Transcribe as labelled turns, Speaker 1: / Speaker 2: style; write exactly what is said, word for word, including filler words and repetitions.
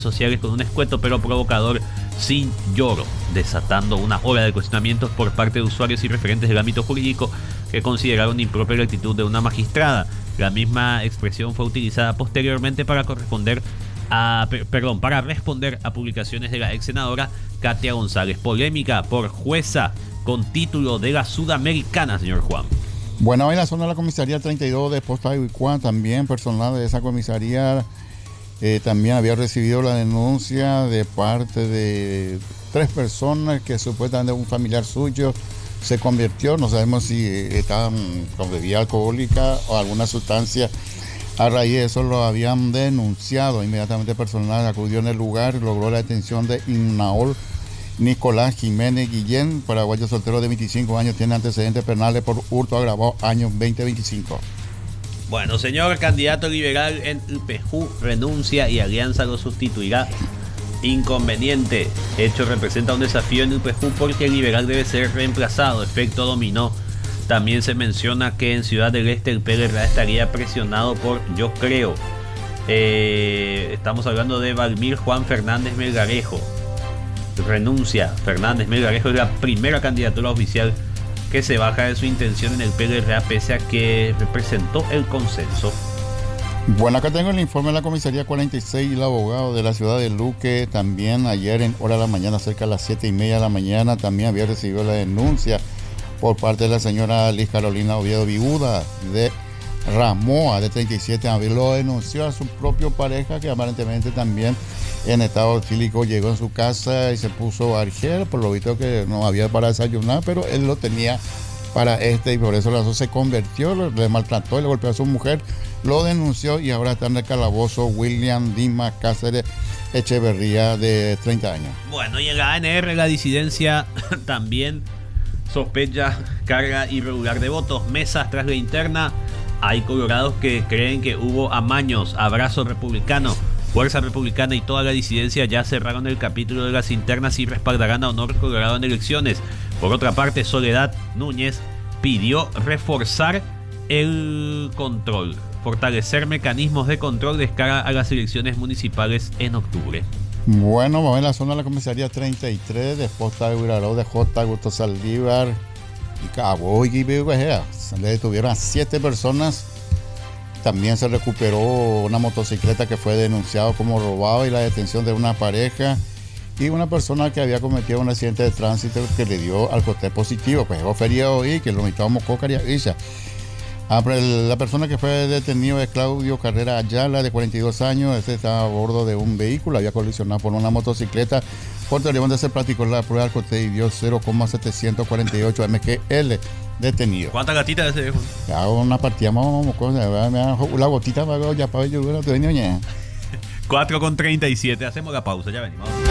Speaker 1: sociales con un escueto pero provocador sin lloro, desatando una ola de cuestionamientos por parte de usuarios y referentes del ámbito jurídico que consideraron impropia la actitud de una magistrada. La misma expresión fue utilizada posteriormente para corresponder a, per, perdón, para responder a publicaciones de la ex senadora Katia González. Polémica por jueza con título de la Sudamericana, señor Juan.
Speaker 2: Bueno, en la zona de la comisaría treinta y dos de Posta de Huicuán, también personal de esa comisaría eh, también había recibido la denuncia de parte de tres personas que supuestamente un familiar suyo se convirtió, no sabemos si estaban con bebida alcohólica o alguna sustancia. A raíz de eso lo habían denunciado. Inmediatamente personal acudió en el lugar, logró la detención de Ignaol Nicolás Jiménez Guillén, paraguayo soltero de veinticinco años, tiene antecedentes penales por hurto agravado, años veinte veinticinco.
Speaker 1: Bueno, señor candidato liberal en U P J U renuncia y Alianza lo sustituirá. Inconveniente. Hecho representa un desafío en U P J U porque el liberal debe ser reemplazado. Efecto dominó. También se menciona que en Ciudad del Este el P L R A estaría presionado por Yo Creo. Eh, estamos hablando de Valmir Juan Fernández Melgarejo. Renuncia. Fernández Melgarejo es la primera candidatura oficial que se baja de su intención en el P L R A pese a que representó el consenso.
Speaker 2: Bueno, acá tengo el informe de la comisaría cuarenta y seis y el abogado de la ciudad de Luque. También ayer en hora de la mañana, cerca de las siete y media de la mañana, también había recibido la denuncia por parte de la señora Liz Carolina Oviedo, viuda de Ramoa, de treinta y siete años. Lo denunció a su propio pareja, que aparentemente también en estado etílico llegó en su casa y se puso argel, por lo visto que no había para desayunar, pero él lo tenía para este y por eso la se convirtió, le maltrató y le golpeó a su mujer, lo denunció y ahora está en el calabozo William Dimas Cáceres Echeverría, de treinta años.
Speaker 1: Bueno, y en la A N R la disidencia también sospecha carga irregular de votos. Mesas tras la interna. Hay colorados que creen que hubo amaños. Abrazo republicano. Fuerza Republicana y toda la disidencia ya cerraron el capítulo de las internas y respaldarán a Honor Colorado en elecciones. Por otra parte, Soledad Núñez pidió reforzar el control, fortalecer mecanismos de control de cara a las elecciones municipales en octubre.
Speaker 2: Bueno, vamos en la zona de la comisaría treinta y tres de Posta de Huiraró de J. Augusto Saldívar y Cabo y Guivejea. Le detuvieron a siete personas. También se recuperó una motocicleta que fue denunciado como robado y la detención de una pareja y una persona que había cometido un accidente de tránsito que le dio alcohol positivo. Pues fue feriado y que lo invitamos Cocaria Isha. La persona que fue detenido es Claudio Carrera Ayala, de cuarenta y dos años. Este estaba a bordo de un vehículo, había colisionado por una motocicleta. Posteriormente se practicó la prueba de alcohol y dio cero coma setecientos cuarenta y ocho M G L. Detenido.
Speaker 1: ¿Cuántas gatitas ese viejo?
Speaker 2: Ya una partida más, la gotita para ya para yo,
Speaker 1: cuatro con treinta y siete. Hacemos la pausa, ya venimos.